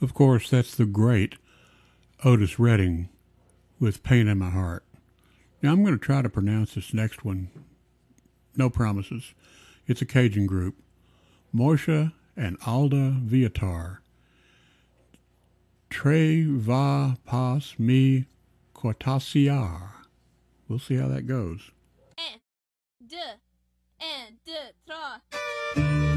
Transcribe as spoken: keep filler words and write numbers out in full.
Of course, that's the great Otis Redding with Pain in My Heart. Now, I'm going to try to pronounce this next one. No promises. It's a Cajun group. Moisha and Alda Viatar. Tre va pas mi cortasiar. We'll see how that goes. Un, deux, un, deux, trois.